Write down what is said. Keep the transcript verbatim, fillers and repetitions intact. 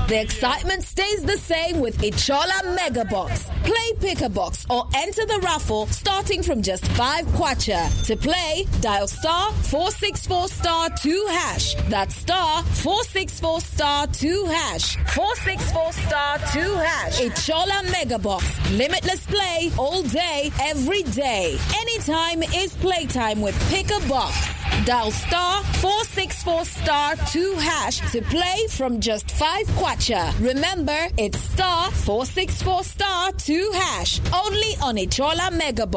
The excitement stays the same with Ichola Mega Box. Play Pick a Box or enter the raffle starting from just five kwacha. To play, dial star four six four star two hash. That's star four six four star two hash. four six four star two hash. Ichola Mega Box. Limitless play all day, every day. Anytime is playtime with Pick a Box. Dial star four six four star two hash to play from just five kwacha. Remember, it's star four six four star two hash. Only on Ichola Mega Box.